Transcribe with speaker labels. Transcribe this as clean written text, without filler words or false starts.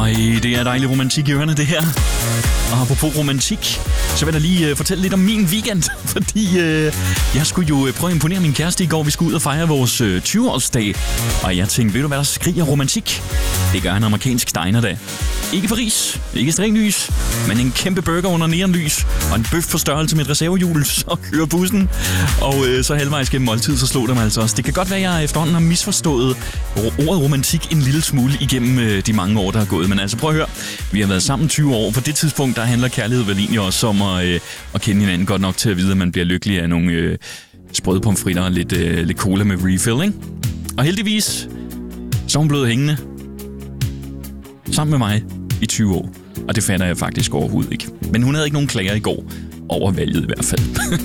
Speaker 1: Ej, det er dejlig romantik i ørerne, det her. Og apropos romantik, så vil jeg lige fortælle lidt om min weekend, fordi jeg skulle jo prøve at imponere min kæreste i går. Vi skulle ud og fejre vores 20-årsdag, og jeg tænkte, ved du hvad der skriger romantik? Det gør en amerikansk diner da. Ikke Paris, ikke stringlys, men en kæmpe burger under neonlys, og en bøf på størrelse med et reservehjul, så kører bussen. Og så halvvejs gennem måltid, så slog det mig altså også. Det kan godt være, at jeg efterhånden har misforstået ordet romantik en lille smule igennem de mange år, der er gået. Men altså prøv at høre, vi har været sammen 20 år. På det tidspunkt, der handler kærlighed vel egentlig også om at kende hinanden godt nok til at vide, at man bliver lykkelig af nogle sprøde pomfritter og lidt cola med refill, ikke? Og heldigvis, så er hun blevet hængende sammen med mig i 20 år. Og det fatter jeg faktisk overhovedet ikke. Men hun havde ikke nogen klager i går. Over valget i hvert fald.